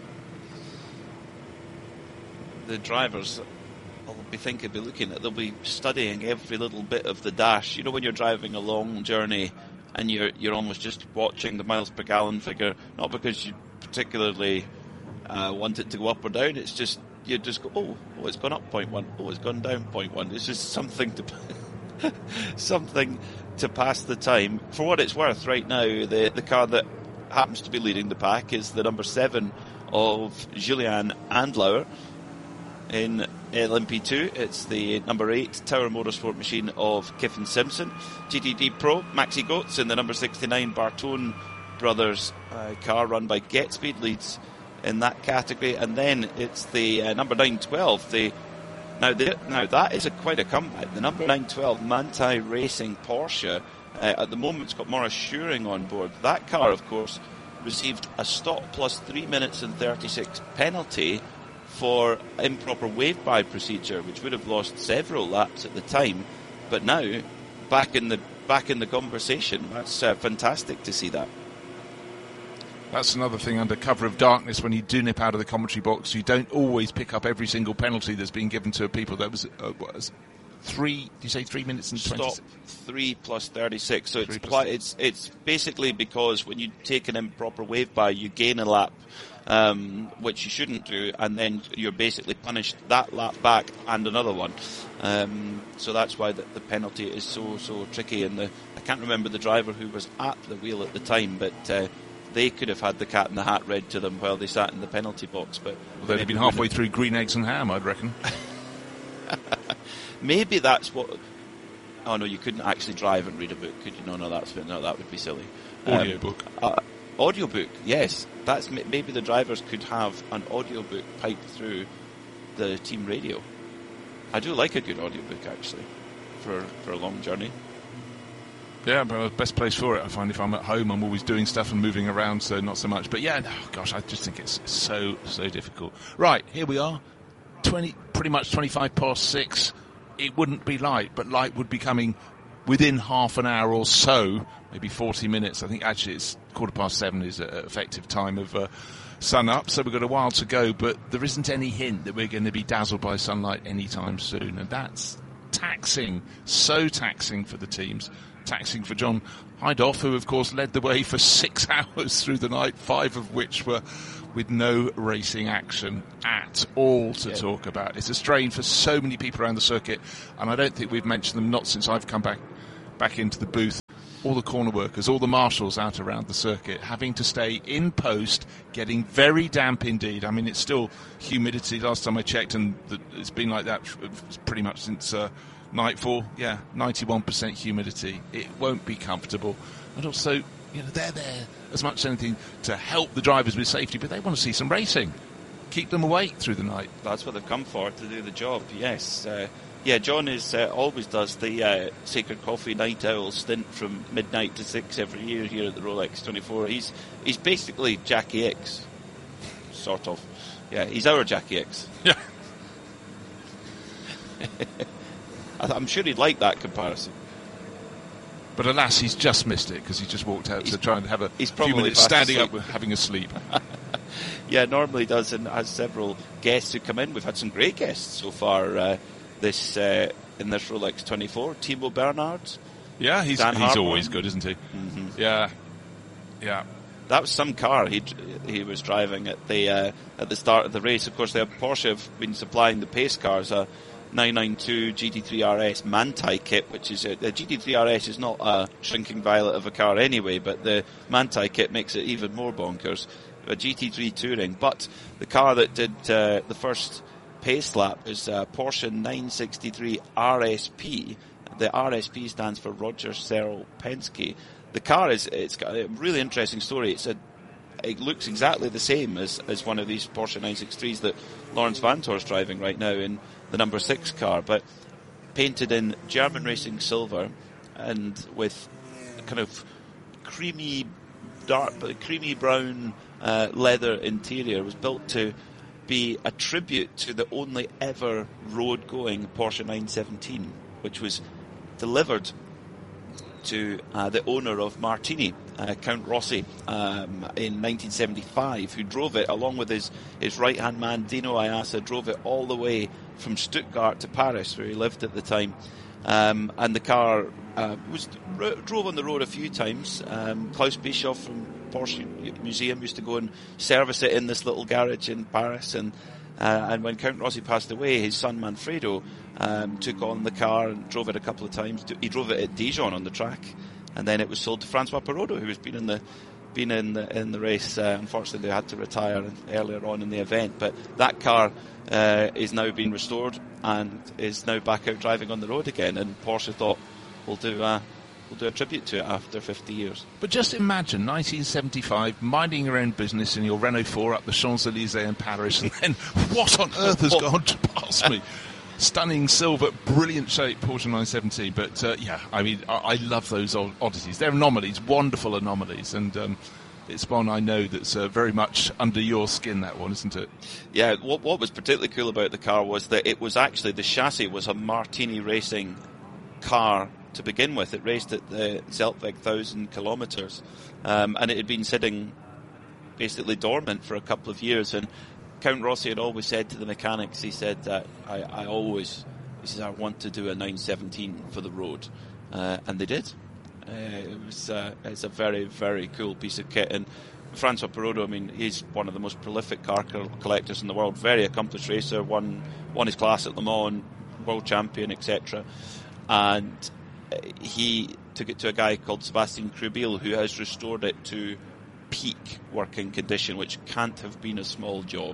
The drivers will be thinking, be looking at, they'll be studying every little bit of the dash. You know, when you're driving a long journey and you're you're almost just watching the miles per gallon figure, not because you particularly uh, want it to go up or down. It's just you just go, oh, oh, it's gone up point one. Oh, it's gone down point one. It's just something to something to pass the time. For what it's worth, right now the the car that happens to be leading the pack is the number seven of Julian Andlauer in L M P two. It's the number eight Tower Motorsport machine of Kiffin Simpson. G T D Pro, Maxi Goetz in the number sixty-nine Bartone Brothers uh, car run by GetSpeed leads in that category. And then it's the uh, number nine twelve. The now, the, now that is a quite a comeback. The number nine twelve Manthey Racing Porsche. Uh, at the moment, it's got Maurice Schuring on board. That car, of course, received a stop plus three minutes and thirty-six penalty for improper wave-by procedure, which would have lost several laps at the time, but now back in the back in the conversation. That's uh, fantastic to see that. That's another thing under cover of darkness. When you do nip out of the commentary box, you don't always pick up every single penalty that's been given to people. That was, uh, what was three? Did you say three minutes and twenty? Stop three plus thirty-six. So it's plus pl- it's it's basically because when you take an improper wave-by, you gain a lap. Um, which you shouldn't do, and then you're basically punished that lap back and another one. Um, so that's why the, the penalty is so so tricky. And the, I can't remember the driver who was at the wheel at the time, but uh, they could have had the Cat in the Hat read to them while they sat in the penalty box. But well, they'd have been halfway through Green Eggs and Ham, I'd reckon. Maybe that's what. Oh no, you couldn't actually drive and read a book, could you? No, no, that's no, that would be silly. Audio um, book. Uh, Audiobook, yes. That's maybe the drivers could have an audiobook piped through the team radio. I do like a good audiobook actually for for a long journey. Yeah, but best place for it. I find if I'm at home, I'm always doing stuff and moving around, so not so much. But yeah, oh gosh, I just think it's so so difficult. Right, here we are, twenty, pretty much twenty-five past six. It wouldn't be light, but light would be coming within half an hour or so, maybe forty minutes. I think actually it's quarter past seven is an effective time of uh, sun up, so we've got a while to go, but there isn't any hint that we're going to be dazzled by sunlight anytime soon, and that's taxing, so taxing for the teams, taxing for John Hindhaugh, who of course led the way for six hours through the night, five of which were with no racing action at all to yeah. talk about. It's a strain for so many people around the circuit, and I don't think we've mentioned them, not since I've come back back into the booth. All the corner workers, all the marshals out around the circuit, having to stay in post, getting very damp indeed. I mean, it's still humidity. Last time I checked, and it's been like that pretty much since uh, nightfall. Yeah, ninety-one percent humidity. It won't be comfortable. And also, you know, they're there as much as anything to help the drivers with safety, but they want to see some racing. Keep them awake through the night. That's what they've come for, to do the job, yes. Uh, yeah, John is uh, always does the uh, Sacred Coffee Night Owl stint from midnight to six every year here at the Rolex twenty-four. He's he's basically Jackie X, sort of. Yeah, he's our Jackie X. Yeah. I'm sure he'd like that comparison. But alas, he's just missed it because he just walked out he's, to try and have a he's few minutes standing asleep. up having a sleep. Yeah, normally does, and has several guests who come in. We've had some great guests so far uh, this uh, in this Rolex twenty-four. Timo Bernhard. Yeah, he's Dan he's Hartmann. always good, isn't he? Mm-hmm. Yeah, yeah. That was some car he he was driving at the uh, at the start of the race. Of course, they have Porsche have been supplying the pace cars a nine ninety-two G T three R S Manti kit, which is a, the G T three R S is not a shrinking violet of a car anyway, but the Manti kit makes it even more bonkers. A G T three Touring, but the car that did uh, the first pace lap is a Porsche nine sixty-three R S P. The R S P stands for Roger Searle Penske. The car is it's got a really interesting story. It's a it looks exactly the same as, as one of these Porsche nine sixty-threes that Lawrence Vantor's driving right now in the number six car, but painted in German racing silver and with kind of creamy dark, creamy brown uh, leather interior. Was built to be a tribute to the only ever road-going Porsche nine seventeen, which was delivered to uh, the owner of Martini, uh, Count Rossi, um, in nineteen seventy-five, who drove it along with his, his right-hand man, Dino Iassa, drove it all the way from Stuttgart to Paris, where he lived at the time. Um, and the car uh, was r- drove on the road a few times. Um, Klaus Bischoff from Porsche Museum used to go and service it in this little garage in Paris, and uh, and when Count Rossi passed away, his son Manfredo um, took on the car and drove it a couple of times. He drove it at Dijon on the track, and then it was sold to Francois Perrodo, who has been in the been in the in the race. Uh, unfortunately, they had to retire earlier on in the event, but that car uh, is now being restored and is now back out driving on the road again. And Porsche thought, we'll do uh, we'll do a tribute to it after fifty years. But just imagine nineteen seventy-five, minding your own business in your Renault four up the Champs-Elysees in Paris, and then what on earth has gone past me? Stunning silver, brilliant shape Porsche nine seventeen. But uh, yeah, I mean, I, I love those odd oddities. They're anomalies, wonderful anomalies, and um, it's one I know that's uh, very much under your skin, that one, isn't it? Yeah, what, what was particularly cool about the car was that it was actually, the chassis was a Martini racing car to begin with. It raced at the Zeltweg one thousand kilometres, um, and it had been sitting basically dormant for a couple of years, and Count Rossi had always said to the mechanics, he said that I, I always, he says, I want to do a nine seventeen for the road, uh, and they did. Uh, it was uh, it's a very, very cool piece of kit, and Francois Perrodo, I mean, he's one of the most prolific car collectors in the world, very accomplished racer, won won his class at Le Mans, world champion, et cetera. And he took it to a guy called Sebastian Krubel, who has restored it to peak working condition, which can't have been a small job.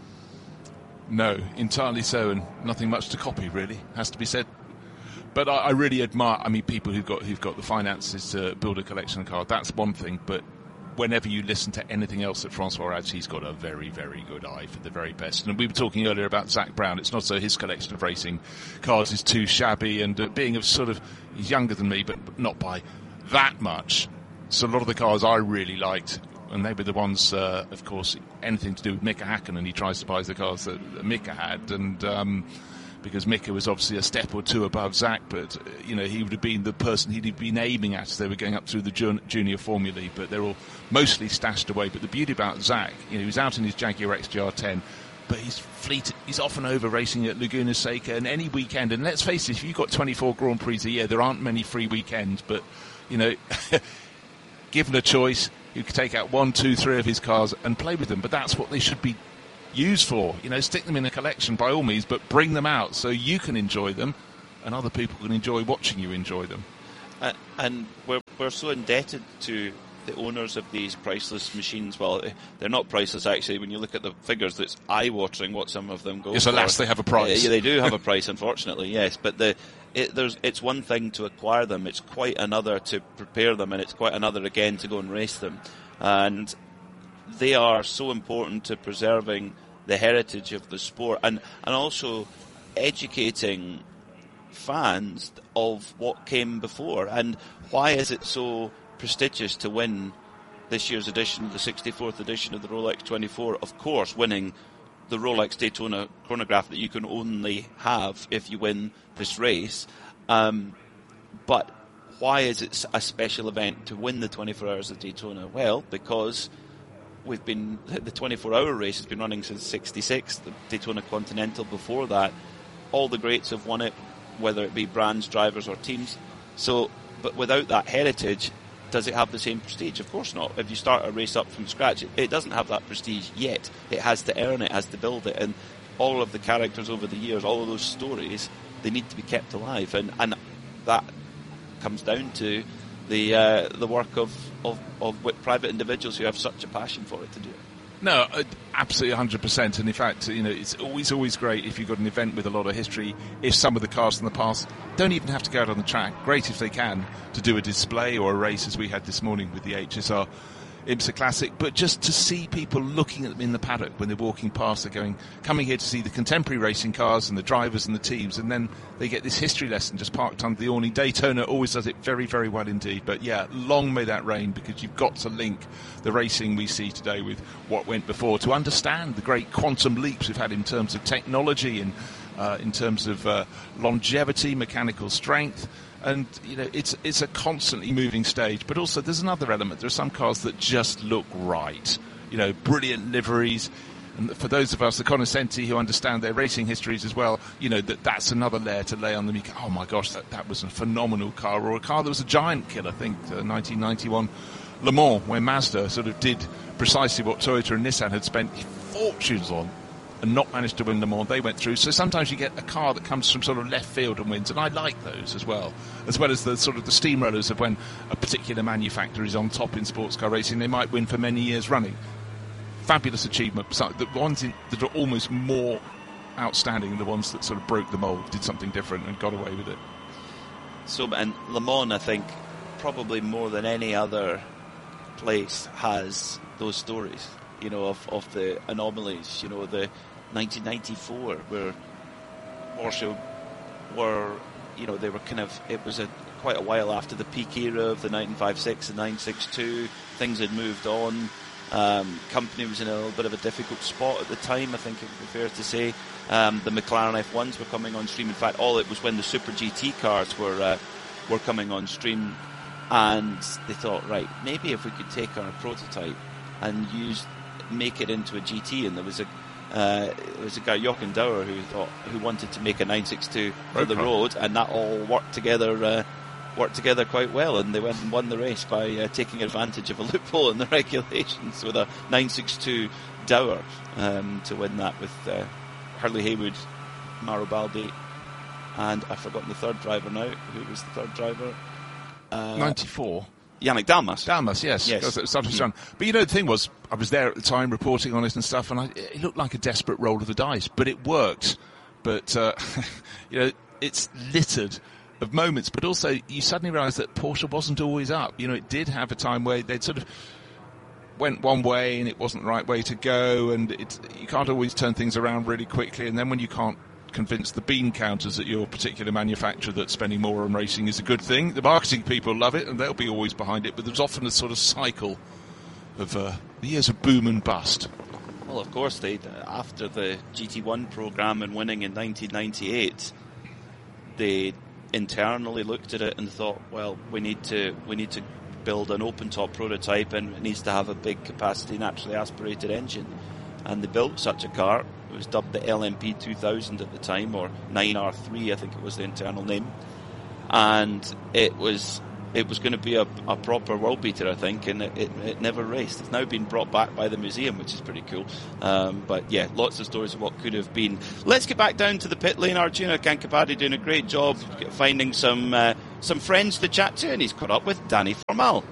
No, entirely so, and nothing much to copy, really, has to be said. But I, I really admire, I mean, people who've got who've got the finances to build a collection car. That's one thing, but whenever you listen to anything else that Francois adds, he's got a very, very good eye for the very best. And we were talking earlier about Zach Brown. It's not so his collection of racing cars is too shabby, and uh, being of sort of, he's younger than me, but, but not by that much. So a lot of the cars I really liked, and they were the ones, uh, of course, anything to do with Mika Hakkinen. He tries to buy the cars that, that Mika had, and um, because Mika was obviously a step or two above Zach, but, uh, you know, he would have been the person he'd been aiming at as they were going up through the jun- junior formulae, but they're all mostly stashed away. But the beauty about Zach, you know, he was out in his Jaguar X J R ten, but his fleet, he's often over racing at Laguna Seca, and any weekend, and let's face it, if you've got twenty-four Grand Prix a year, there aren't many free weekends, but, you know, given a choice, you could take out one, two, three of his cars and play with them, but that's what they should be used for. You know, stick them in a collection by all means, but bring them out so you can enjoy them and other people can enjoy watching you enjoy them. Uh, and we're, we're so indebted to the owners of these priceless machines. Well, they're not priceless actually. When you look at the figures, it's eye-watering what some of them go yes, for. Yes, alas, they have a price. Uh, yeah, they do have a price, unfortunately, yes. But the it, there's it's one thing to acquire them, it's quite another to prepare them, and it's quite another again to go and race them. And they are so important to preserving the heritage of the sport, and, and also educating fans of what came before. And why is it so prestigious to win this year's edition, the sixty-fourth edition of the Rolex twenty-four? Of course, winning the Rolex Daytona chronograph that you can only have if you win this race. Um, but why is it a special event to win the twenty-four Hours of Daytona? Well, because we've been the twenty-four hour race has been running since sixty-six. The Daytona Continental before that, all the greats have won it, whether it be brands, drivers, or teams. So, but without that heritage, does it have the same prestige? Of course not. If you start a race up from scratch, it, it doesn't have that prestige yet. It has to earn it, has to build it, and all of the characters over the years, all of those stories, they need to be kept alive, and and that comes down to the uh, the work of, of, of private individuals who have such a passion for it to do it. No, absolutely one hundred percent. And in fact, you know, it's always, always great if you've got an event with a lot of history, if some of the cars from the past don't even have to go out on the track. Great if they can, to do a display or a race as we had this morning with the H S R IMSA Classic, but just to see people looking at them in the paddock when they're walking past, they're going, coming here to see the contemporary racing cars and the drivers and the teams, and then they get this history lesson just parked under the awning. Daytona always does it very, very well indeed. But yeah, long may that reign, because you've got to link the racing we see today with what went before to understand the great quantum leaps we've had in terms of technology and uh, in terms of uh, longevity, mechanical strength. And, you know, it's it's a constantly moving stage. But also there's another element. There are some cars that just look right. You know, brilliant liveries. And for those of us, the cognoscenti who understand their racing histories as well, you know, that that's another layer to lay on them. You go, oh, my gosh, that, that was a phenomenal car. Or a car that was a giant killer, I think, uh, nineteen ninety-one Le Mans, where Mazda sort of did precisely what Toyota and Nissan had spent fortunes on and not managed to win Le Mans. They went through. So sometimes you get a car that comes from sort of left field and wins, and I like those as well, as well as the sort of the steamrollers of when a particular manufacturer is on top in sports car racing. They might win for many years running. Fabulous achievement. So the ones in, that are almost more outstanding than the ones that sort of broke the mold, did something different and got away with it. So, and Le Mans, I think, probably more than any other place has those stories, you know, of, of the anomalies, you know, the nineteen ninety-four, where Porsche were, you know, they were kind of, it was a quite a while after the peak era of the nine fifty-six and nine sixty-two. Things had moved on. Um, company was in a little bit of a difficult spot at the time, I think it would be fair to say. Um, the McLaren F ones were coming on stream. In fact, all it was when the Super G T cars were uh, were coming on stream, and they thought, right, maybe if we could take our prototype and use make it into a G T. And there was a uh, there was a guy, Jochen Dauer, who thought who wanted to make a nine sixty-two for road the car. road, and that all worked together uh, worked together quite well, and they went and won the race by uh, taking advantage of a loophole in the regulations with a nine sixty-two Dauer um, to win that with uh, Hurley Haywood, Mauro Baldi, and I've forgotten the third driver now. Who was the third driver? Uh, ninety-four. Yannick Dalmas. Dalmas, yes. Yes. Mm-hmm. But you know, the thing was, I was there at the time reporting on it and stuff, and I, it looked like a desperate roll of the dice, but it worked. But, uh, you know, it's littered of moments, but also you suddenly realise that Porsche wasn't always up. You know, it did have a time where they'd sort of went one way and it wasn't the right way to go, and it's, you can't always turn things around really quickly, and then when you can't convince the bean counters at your particular manufacturer that spending more on racing is a good thing, the marketing people love it and they'll be always behind it, but there's often a sort of cycle of uh, years of boom and bust. Well, of course, they after the G T one program and winning in nineteen ninety-eight, they internally looked at it and thought, well, we need to we need to build an open top prototype, and it needs to have a big capacity naturally aspirated engine. And they built such a car. It was dubbed the L M P two thousand at the time, or nine R three, I think it was the internal name. And it was it was going to be a, a proper world beater, I think, and it, it, it never raced. It's now been brought back by the museum, which is pretty cool. Um, but yeah, lots of stories of what could have been. Let's get back down to the pit lane. Arjuna Kankapati doing a great job finding some uh, some friends to chat to, and he's caught up with Danny Formal.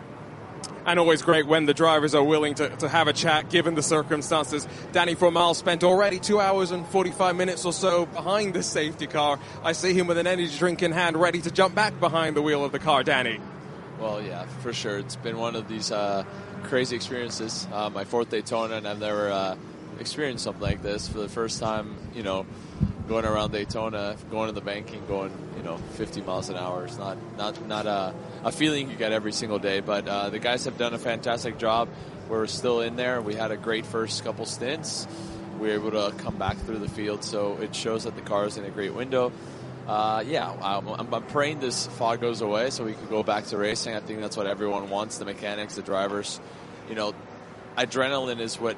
And always great when the drivers are willing to, to have a chat, given the circumstances. Danny Formal spent already two hours and forty-five minutes or so behind the safety car. I see him with an energy drink in hand, ready to jump back behind the wheel of the car. Danny. Well, yeah, for sure. It's been one of these uh, crazy experiences. Uh, my fourth Daytona, and I've never uh, experienced something like this. For the first time, you know, going around Daytona, going to the banking, going, you know, fifty miles an hour. It's not not not a, a feeling you get every single day. But uh, the guys have done a fantastic job. We're still in there. We had a great first couple stints. We were able to come back through the field, so it shows that the car is in a great window. Uh, yeah, I'm, I'm praying this fog goes away so we can go back to racing. I think that's what everyone wants, the mechanics, the drivers. You know, adrenaline is what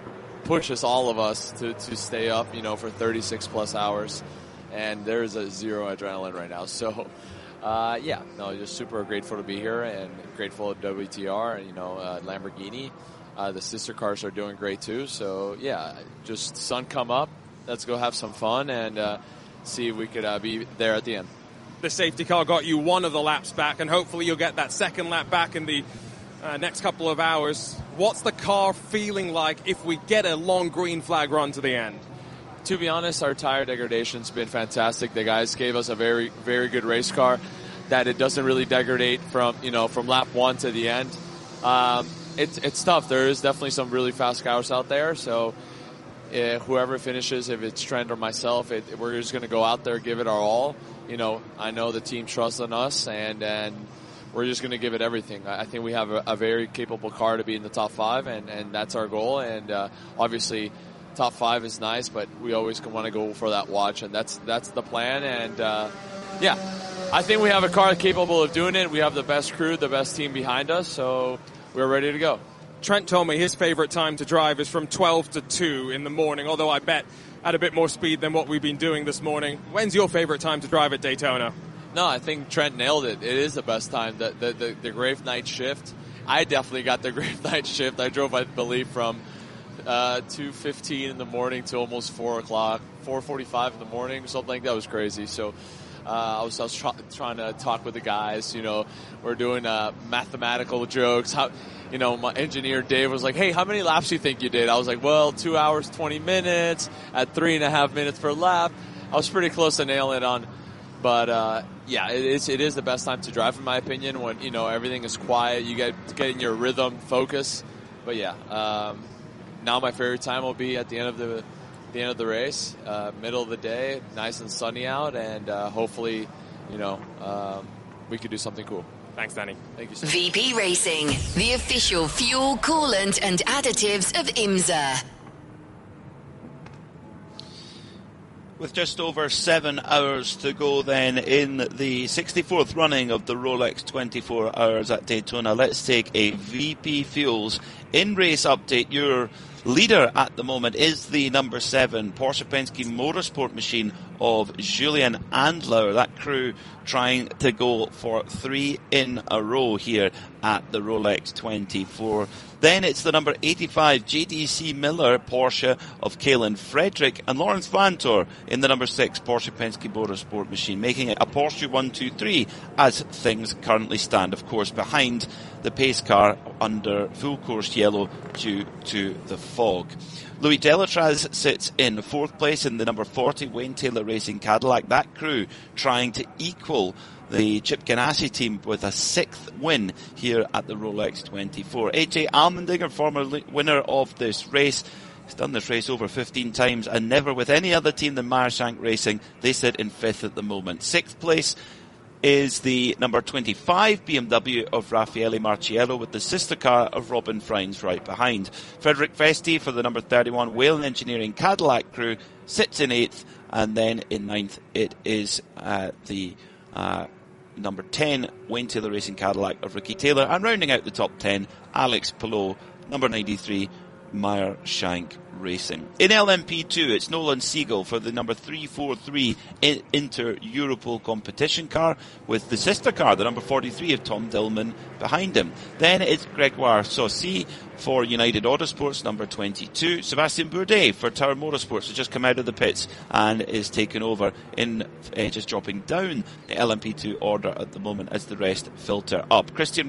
pushes all of us to, to stay up, you know, for thirty-six plus hours. And there's a zero adrenaline right now. So, uh, yeah, no, just super grateful to be here and grateful to W T R and, you know, uh, Lamborghini. Uh, the sister cars are doing great too. So, yeah, just sun come up. Let's go have some fun and uh, see if we could uh, be there at the end. The safety car got you one of the laps back, and hopefully you'll get that second lap back in the uh, next couple of hours. What's the car feeling like if we get a long green flag run to the end? To be honest, our tire degradation's been fantastic. The guys gave us a very, very good race car that it doesn't really degrade from, you know, from lap one to the end. Um, it's it's tough. There is definitely some really fast cars out there. So uh, whoever finishes, if it's Trent or myself, it, we're just going to go out there, give it our all. You know, I know the team trusts in us, and and we're just going to give it everything. I think we have a, a very capable car to be in the top five, and, and that's our goal. And uh, obviously, top five is nice, but we always want to go for that watch, and that's that's the plan. And uh, yeah, I think we have a car capable of doing it. We have the best crew, the best team behind us, so we're ready to go. Trent told me his favorite time to drive is from twelve to two in the morning, although I bet at a bit more speed than what we've been doing this morning. When's your favorite time to drive at Daytona? No, I think Trent nailed it. It is the best time. The the, the, the Grave Night shift. I definitely got the Grave Night shift. I drove, I believe, from uh, two fifteen in the morning to almost four o'clock, four forty-five in the morning, something like that. Was crazy. So uh, I was, I was try, trying to talk with the guys. You know, we're doing uh, mathematical jokes. How, you know, my engineer Dave was like, "Hey, how many laps do you think you did?" I was like, "Well, two hours twenty minutes at three and a half minutes per lap." I was pretty close to nailing it on. But uh, yeah, it is it is the best time to drive, in my opinion. When you know everything is quiet, you get get in your rhythm, focus. But yeah, um, now my favorite time will be at the end of the the end of the race, uh, middle of the day, nice and sunny out, and uh, hopefully, you know, um, we could do something cool. Thanks, Danny. Thank you so much. V P Racing, the official fuel, coolant, and additives of IMSA. With just over seven hours to go then in the sixty-fourth running of the Rolex twenty-four hours at Daytona, let's take a V P Fuels in-race update. Your leader at the moment is the number seven Porsche Penske Motorsport machine of Julian Andlauer. That crew trying to go for three in a row here at the Rolex twenty-four. Then it's the number eighty-five J D C Miller Porsche of Kalen Frederick and Lawrence Vantor in the number six Porsche Penske Motorsport machine, making it a Porsche one two three as things currently stand, of course, behind the pace car under full course yellow due to the fog. Louis Delatraz sits in fourth place in the number forty Wayne Taylor Racing Cadillac. That crew trying to equal the Chip Ganassi team with a sixth win here at the Rolex twenty-four. A J Allmendinger, former winner of this race, has done this race over fifteen times and never with any other team than Meyershank Racing. They sit in fifth at the moment. Sixth place, is the number twenty-five B M W of Raffaele Marciello, with the sister car of Robin Freins right behind. Frederick Vesti for the number thirty-one Whalen Engineering Cadillac crew sits in eighth, and then in ninth it is uh, the uh, number ten Wayne Taylor Racing Cadillac of Ricky Taylor, and rounding out the top ten, Alex Palou, number ninety-three Meyer Shank Racing. In L M P two, it's Nolan Siegel for the number three forty-three Inter Europol competition car, with the sister car, the number forty-three of Tom Dillman, behind him. Then it's Gregoire Saucy for United Autosports, number twenty-two. Sebastian Bourdais for Tower Motorsports has just come out of the pits and is taken over in uh, just dropping down the L M P two order at the moment as the rest filter up. Christian